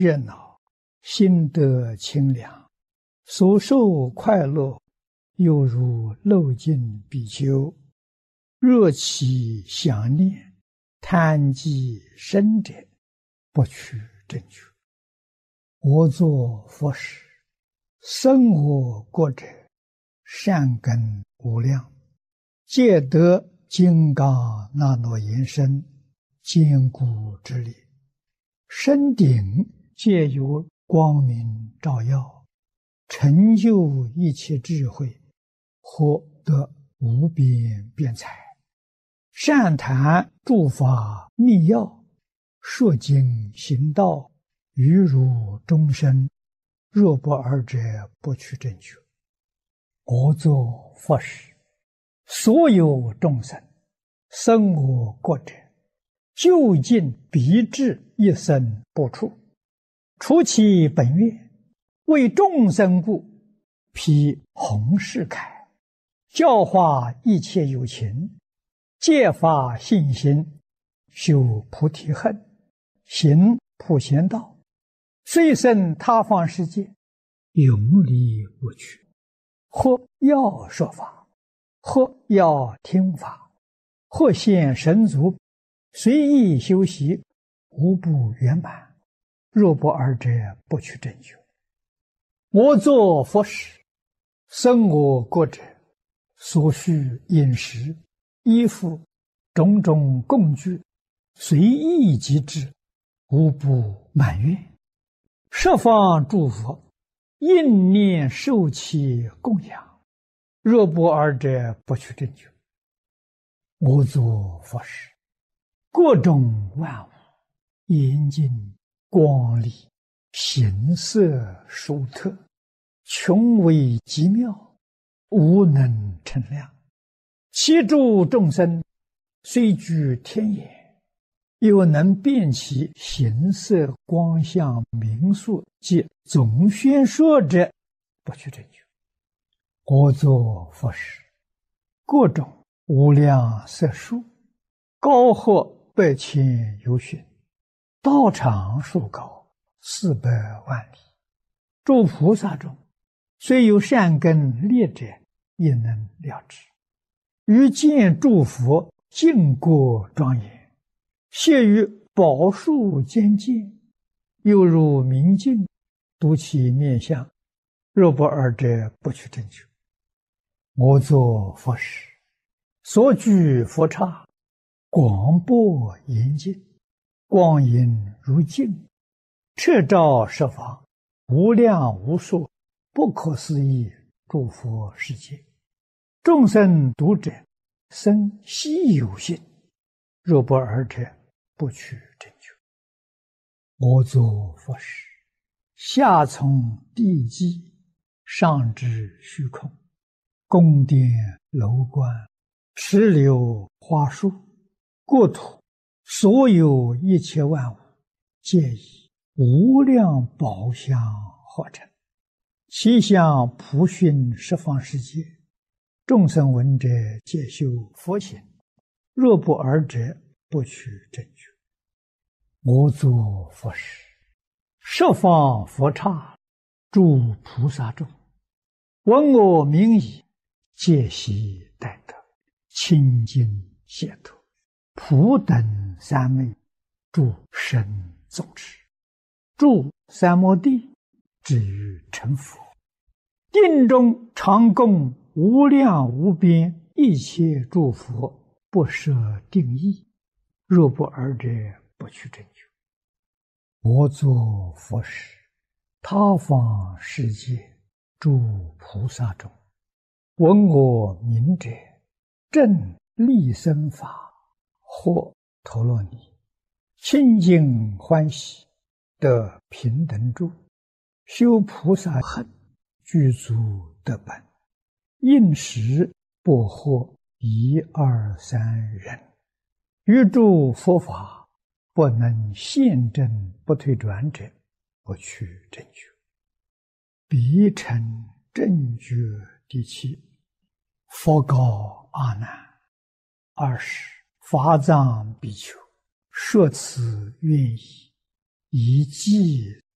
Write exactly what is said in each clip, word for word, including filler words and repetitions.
热闹，心得清凉，所受快乐，犹如漏尽比丘。若起想念，贪忌生者，不取正觉。我作佛时，生我国者，善根无量，皆得金刚那罗延伸，坚固之力。身顶皆有光明照耀，成就一切智慧，获得无边辩才。善谈诸法密要，说经行道，于如众生，若不尔者，不取正觉。我作佛时，所有众生生我国者，究竟必至一生不出。除其本愿，为众生故，披弘誓铠，教化一切有情，戒发信心，修菩提恨，行普贤道，虽生他方世界，永离不去。或要说法，或要听法，或现神足，随意修习，无不圆满。若不尔者，不取正觉。我作佛时，生我国者，所需饮食、衣服、种种供具，随意即至，无不满愿。十方诸佛应念受其供养，若不尔者，不取正觉。我作佛时，各种万物严净光丽，形色殊特，穷微极妙，无能称量。其诸众生虽居天眼，又能辨其形色光相名数及总宣说者，不取正觉。我作佛时，各种无量色数，高或百千由旬，道场数高，四百万里。诸菩萨中，虽有善根劣者，也能了知。于见诸佛净国庄严，谢于宝树间见，犹如明镜，睹其面相，若不尔者，不取正觉。我作佛时，所居佛刹，广博严净，光影如镜，彻照十方，无量无数，不可思议诸佛世界。众生读者，生希有信，若不尔者，不取正觉。我作佛时，下从地基，上至虚空，宫殿楼观，池流花树，国土所有一切万物，皆以无量宝相化成，其相普熏十方世界。众生闻者，皆修佛行，若不尔者，不取正觉。我作佛时，十方佛刹，诸菩萨众，闻我名已，皆悉待得，清净解脱，普等三昧，诸神众持，住三摩地，至于成佛。定中常供无量无边一切诸佛，不设定义，若不尔者，不取正觉。我作佛时，他方世界诸菩萨中，闻我名者，正利生法，或陀罗尼，清净欢喜，得平等住，修菩萨恨，具足得本。应时不获一二三人，于诸佛法不能现证不退转者，不取正觉。彼成正觉第七。佛告阿难：二十法藏比丘，说此愿意，以记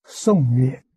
颂曰：